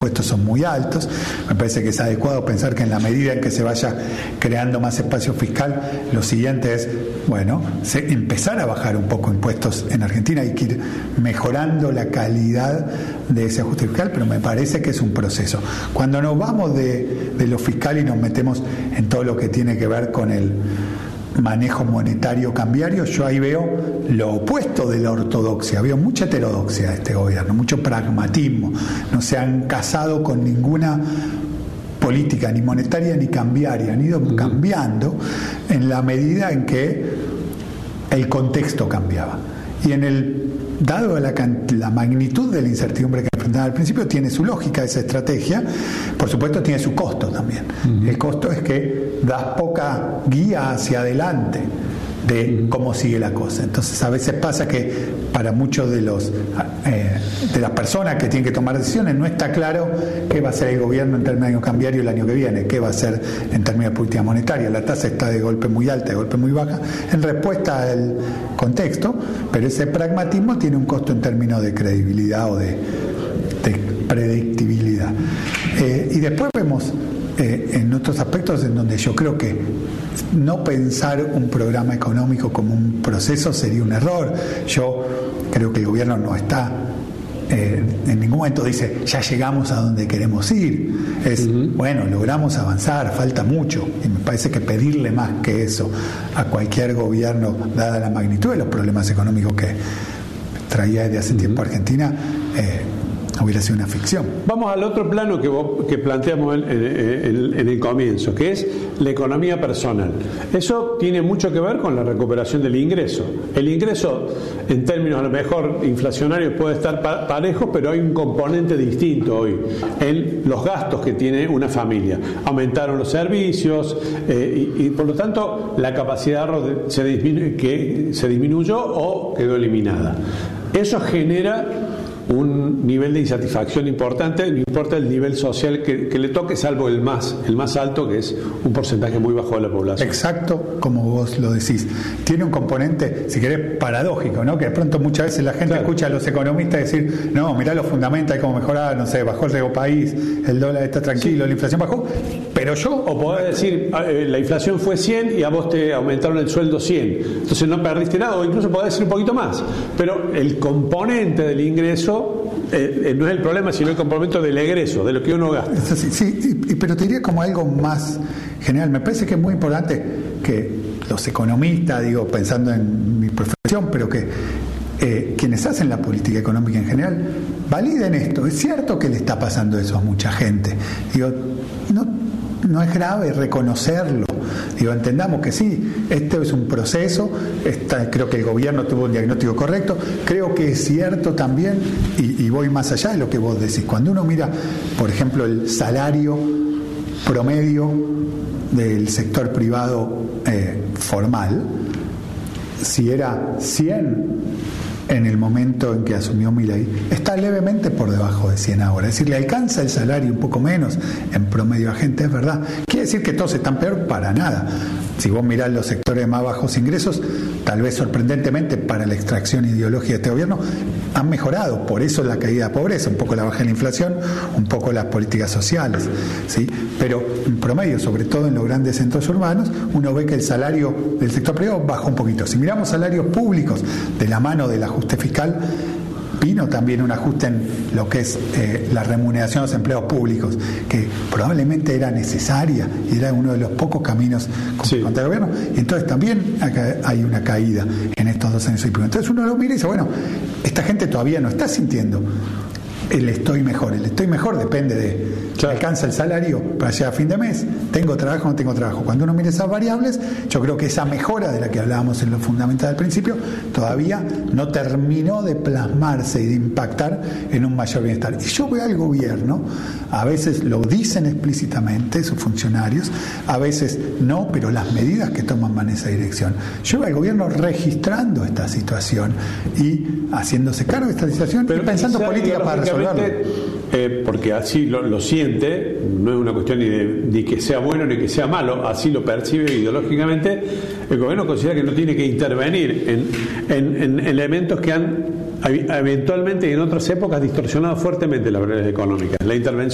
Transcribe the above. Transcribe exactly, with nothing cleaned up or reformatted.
impuestos son muy altos. Me parece que es adecuado pensar que en la medida en que se vaya creando más espacio fiscal, lo siguiente es, bueno, se, empezar a bajar un poco impuestos en Argentina. Hay que ir mejorando la calidad de ese ajuste fiscal, pero me parece que es un proceso. Cuando nos vamos de, de lo fiscal y nos metemos en todo lo que tiene que ver con el manejo monetario cambiario, yo ahí veo lo opuesto de la ortodoxia, veo mucha heterodoxia de este gobierno, mucho pragmatismo, no se han casado con ninguna política ni monetaria ni cambiaria, han ido cambiando en la medida en que el contexto cambiaba. Y en el dado la, la magnitud de la incertidumbre que enfrentaban al principio, tiene su lógica esa estrategia, por supuesto tiene su costo también. Uh-huh. El costo es que das poca guía hacia adelante de uh-huh. cómo sigue la cosa. Entonces a veces pasa que para muchos de los eh, de las personas que tienen que tomar decisiones no está claro qué va a hacer el gobierno en términos cambiarios el año que viene, qué va a hacer en términos de política monetaria. La tasa está de golpe muy alta, de golpe muy baja, en respuesta al contexto, pero ese pragmatismo tiene un costo en términos de credibilidad o de, de predictibilidad. Eh, y después vemos eh, en otros aspectos en donde yo creo que no pensar un programa económico como un proceso sería un error. Yo creo que el gobierno no está eh, en ningún momento dice ya llegamos a donde queremos ir. Es uh-huh. bueno, logramos avanzar, falta mucho, y me parece que pedirle más que eso a cualquier gobierno, dada la magnitud de los problemas económicos que traía desde hace uh-huh. tiempo Argentina, eh, hubiera sido una ficción. Vamos al otro plano que, vos, que planteamos en, en, en el comienzo, que es la economía personal. Eso tiene mucho que ver con la recuperación del ingreso. El ingreso, en términos a lo mejor inflacionarios, puede estar pa- parejo, pero hay un componente distinto hoy en los gastos que tiene una familia. Aumentaron los servicios eh, y, y por lo tanto la capacidad de ahorro se, disminu- que se disminuyó o quedó eliminada. Eso genera un nivel de insatisfacción importante, no importa el nivel social que, que le toque, salvo el más, el más alto, que es un porcentaje muy bajo de la población. Exacto, como vos lo decís. Tiene un componente, si querés, paradójico, ¿no? Que de pronto muchas veces la gente claro. escucha a los economistas decir, no, mirá los fundamentos, hay como mejorar, no sé, bajó el riesgo país, el dólar está tranquilo, sí. la inflación bajó, pero yo... O podés decir, la inflación fue cien y a vos te aumentaron el sueldo cien, entonces no perdiste nada, o incluso podés decir un poquito más, pero el componente del ingreso Eh, eh, no es el problema, sino el compromiso del egreso, de lo que uno gasta. Sí, sí, y, pero te diría como algo más general. Me parece que es muy importante que los economistas, digo, pensando en mi profesión, pero que eh, quienes hacen la política económica en general, validen esto. Es cierto que le está pasando eso a mucha gente. Digo, no, no es grave reconocerlo. Digo, entendamos que sí, este es un proceso, esta, creo que el gobierno tuvo un diagnóstico correcto, creo que es cierto también, y, y voy más allá de lo que vos decís, cuando uno mira, por ejemplo, el salario promedio del sector privado eh, formal, si era cien en el momento en que asumió Milei, está levemente por debajo de cien ahora. Es decir, le alcanza el salario un poco menos en promedio a gente, es verdad. ¿Quiere decir que todos están peor? Para nada. Si vos mirás los sectores de más bajos ingresos, tal vez sorprendentemente para la extracción ideológica de este gobierno, han mejorado. Por eso la caída de pobreza, un poco la baja de la inflación, un poco las políticas sociales, ¿sí? Pero en promedio, sobre todo en los grandes centros urbanos, uno ve que el salario del sector privado bajó un poquito. Si miramos salarios públicos de la mano del ajuste fiscal, vino también un ajuste en lo que es eh, la remuneración de los empleados públicos, que probablemente era necesaria y era uno de los pocos caminos sí. contra el gobierno, y entonces también acá hay una caída en estos dos años y pico. Entonces uno lo mira y dice, bueno, esta gente todavía no está sintiendo el estoy mejor. El estoy mejor depende de claro. alcanza el salario para llegar a fin de mes, tengo trabajo o no tengo trabajo. Cuando uno mira esas variables, yo creo que esa mejora de la que hablábamos en lo fundamental al principio todavía no terminó de plasmarse y de impactar en un mayor bienestar. Y yo veo al gobierno, a veces lo dicen explícitamente sus funcionarios, a veces no, pero las medidas que toman van en esa dirección. Yo veo al gobierno registrando esta situación y haciéndose cargo de esta situación pero y pensando políticas para resolverlo. Eh, porque así lo, lo siente, no es una cuestión ni de ni que sea bueno ni que sea malo, así lo percibe ideológicamente. El gobierno considera que no tiene que intervenir en, en, en elementos que han eventualmente y en otras épocas distorsionado fuertemente las realidades económicas. La intervención